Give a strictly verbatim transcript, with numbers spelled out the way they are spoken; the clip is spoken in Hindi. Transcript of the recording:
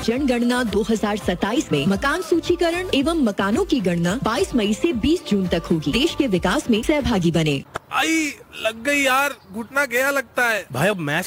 जनगणना दो हजार सत्ताईस में मकान सूचीकरण एवं मकानों की गणना बाईस मई से बीस जून तक होगी। देश के विकास में सहभागी बने। आई लग गई यार, घुटना गया लगता है। भाई अब मैच